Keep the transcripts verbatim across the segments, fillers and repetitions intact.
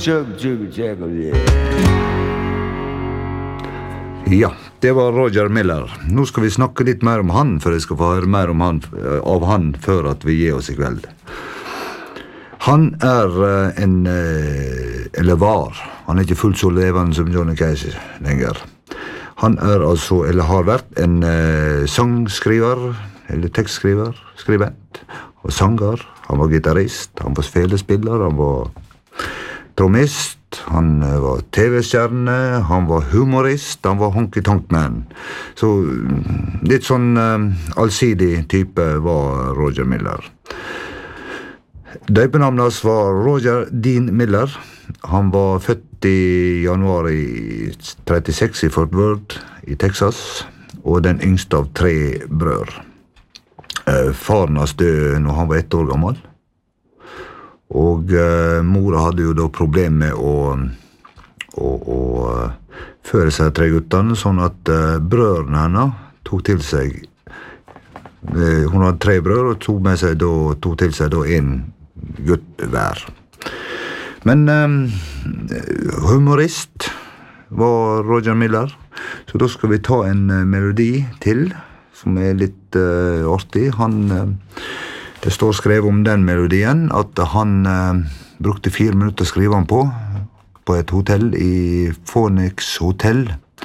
Ja, det var Roger Miller. Nå skal vi snakke litt mer om han, for jeg skal få høre mer om han, av han før at vi gir oss I kveld. Han er en, eller var, han er ikke fullt så levende som Johnny Cash lenger. Han er altså, eller har vært, en uh, sangskriver, eller tekstskriver, skribent, og sanger. Han var gitarrist, han var felespiller, han var trommist, han var T V-stjerne, han var humorist, han var honky-tonk-man. Så litt sånn uh, allsidig type var Roger Miller. Døypenavnet hans var Roger Dean Miller. Han var født I januar I trettiseks I Fort Worth I Texas, og den yngste av tre brød. Uh, faren hans døde når han var ett år gammel. Og uh, mora hadde jo da problem med å, å, å uh, føre seg tre guttene, sånn at uh, brødrene henne tok til seg, uh, hun hadde tre brødre, og tok, med seg, da, tok til seg da en gutt hver. Men um, humorist var Roger Miller, så da skal vi ta en uh, melodi til, som er litt uh, artig. Han... Uh, Det står skrevet om den melodien at han eh, brukte fire minutter å skrive han på, på et hotell I Phoenix Hotel.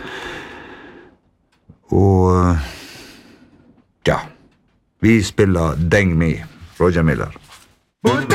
Og ja, vi spiller Deng Me, Roger Miller.